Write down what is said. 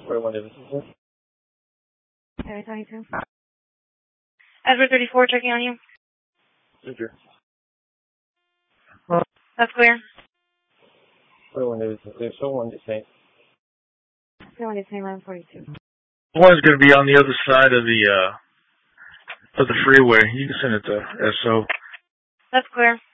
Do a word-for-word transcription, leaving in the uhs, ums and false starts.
forty-one Davis. Area twenty-two. Edward thirty-four, checking on you. Roger. That's clear. forty-one Davis. So one to say. forty-one Davis, eleven forty-two. One's going to be on the other side of the uh of the freeway. You can send it to S O. That's clear.